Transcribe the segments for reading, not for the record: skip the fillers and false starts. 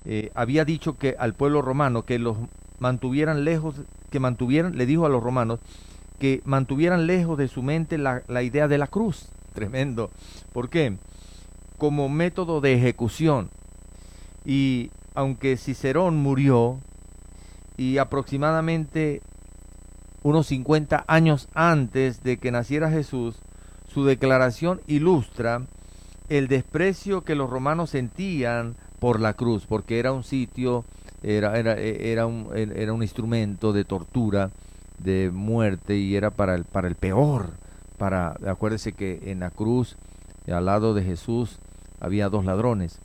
había dicho que al pueblo romano que los mantuvieran lejos, le dijo a los romanos que mantuvieran lejos de su mente la idea de la cruz. Tremendo. ¿Por qué? Como método de ejecución. Y aunque Cicerón murió, y aproximadamente unos 50 años antes de que naciera Jesús, su declaración ilustra el desprecio que los romanos sentían por la cruz, porque era un sitio, era un instrumento de tortura, de muerte, y era para el peor. Acuérdese que en la cruz, al lado de Jesús, había dos ladrones.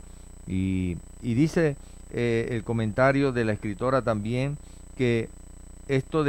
Y dice el comentario de la escritora también que esto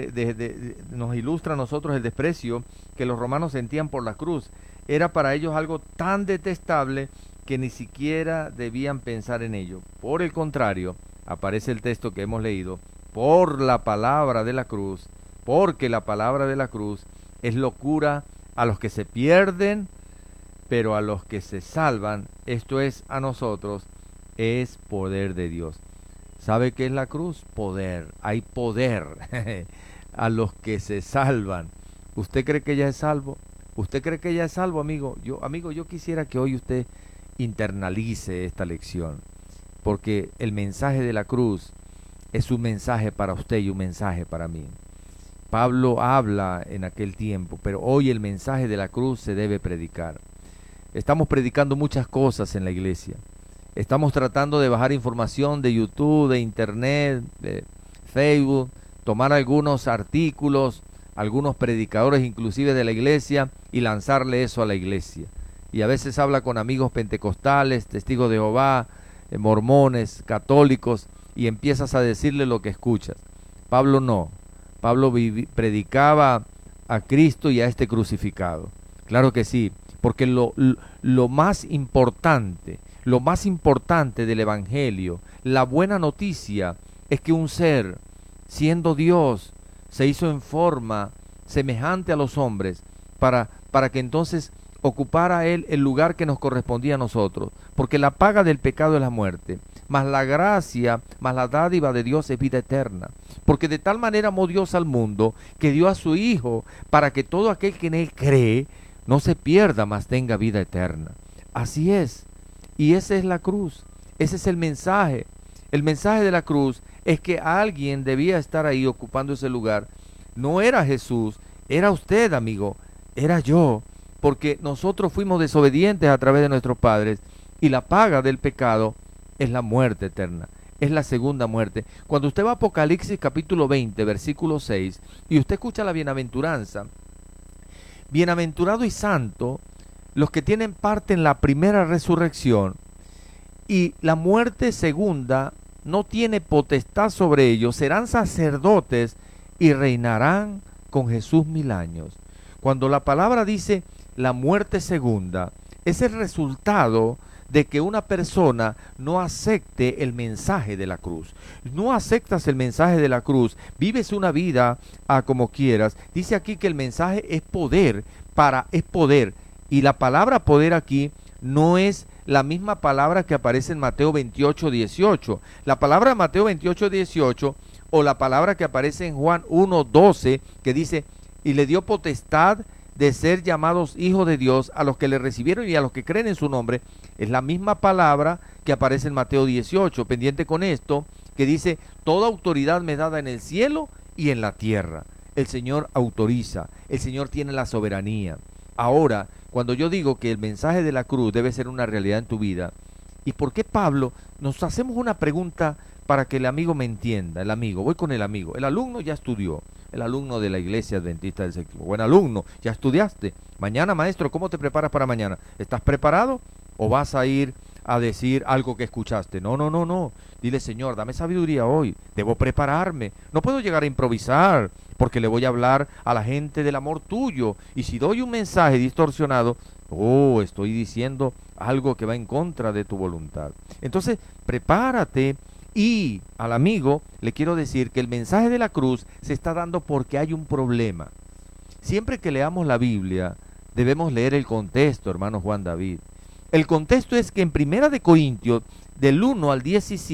nos ilustra a nosotros el desprecio que los romanos sentían por la cruz. Era para ellos algo tan detestable que ni siquiera debían pensar en ello. Por el contrario, aparece el texto que hemos leído, por la palabra de la cruz, porque la palabra de la cruz es locura a los que se pierden, pero a los que se salvan, esto es a nosotros, es poder de Dios. ¿Sabe qué es la cruz? Poder. Hay poder a los que se salvan. ¿Usted cree que ya es salvo? ¿Usted cree que ya es salvo, amigo? Yo quisiera que hoy usted internalice esta lección, porque el mensaje de la cruz es un mensaje para usted y un mensaje para mí. Pablo habla en aquel tiempo, pero hoy el mensaje de la cruz se debe predicar. Estamos predicando muchas cosas en la iglesia. Estamos tratando de bajar información de YouTube, de Internet, de Facebook, tomar algunos artículos, algunos predicadores inclusive de la iglesia y lanzarle eso a la iglesia. Y a veces habla con amigos pentecostales, testigos de Jehová, mormones, católicos, y empiezas a decirle lo que escuchas. Pablo no. Pablo predicaba a Cristo y a este crucificado. Claro que sí, porque lo más importante del Evangelio, la buena noticia, es que un ser, siendo Dios, se hizo en forma semejante a los hombres para que entonces ocupara Él el lugar que nos correspondía a nosotros. Porque la paga del pecado es la muerte, mas la gracia, mas la dádiva de Dios es vida eterna. Porque de tal manera amó Dios al mundo, que dio a su Hijo, para que todo aquel que en Él cree, no se pierda, mas tenga vida eterna. Así es. Y esa es la cruz, ese es el mensaje. El mensaje de la cruz es que alguien debía estar ahí ocupando ese lugar. No era Jesús, era usted, amigo, era yo, porque nosotros fuimos desobedientes a través de nuestros padres, y la paga del pecado es la muerte eterna, es la segunda muerte. Cuando usted va a Apocalipsis capítulo 20, versículo 6, y usted escucha la bienaventuranza, bienaventurado y santo los que tienen parte en la primera resurrección, y la muerte segunda no tiene potestad sobre ellos, serán sacerdotes y reinarán con Jesús 1000 años. Cuando la palabra dice la muerte segunda, es el resultado de que una persona no acepte el mensaje de la cruz. No aceptas el mensaje de la cruz, vives una vida a como quieras. Dice aquí que el mensaje es poder, es poder. Y la palabra poder aquí no es la misma palabra que aparece en Mateo 28, 18. La palabra de Mateo 28, 18 o la palabra que aparece en Juan 1, 12, que dice, y le dio potestad de ser llamados hijos de Dios a los que le recibieron y a los que creen en su nombre, es la misma palabra que aparece en Mateo 18, pendiente con esto, que dice, toda autoridad me es dada en el cielo y en la tierra. El Señor autoriza, el Señor tiene la soberanía. Ahora, cuando yo digo que el mensaje de la cruz debe ser una realidad en tu vida, ¿y por qué Pablo? Nos hacemos una pregunta para que el amigo me entienda. El amigo, voy con el amigo. El alumno ya estudió, el alumno de la iglesia adventista del séptimo. Buen alumno, ya estudiaste. Mañana, maestro, ¿cómo te preparas para mañana? ¿Estás preparado o vas a ir a decir algo que escuchaste? No, no, no, no. Dile, Señor, dame sabiduría hoy. Debo prepararme. No puedo llegar a improvisar, porque le voy a hablar a la gente del amor tuyo. Y si doy un mensaje distorsionado, estoy diciendo algo que va en contra de tu voluntad. Entonces, prepárate. Y al amigo le quiero decir que el mensaje de la cruz se está dando porque hay un problema. Siempre que leamos la Biblia, debemos leer el contexto, hermano Juan David. El contexto es que en Primera de Corintios, del 1 al 17,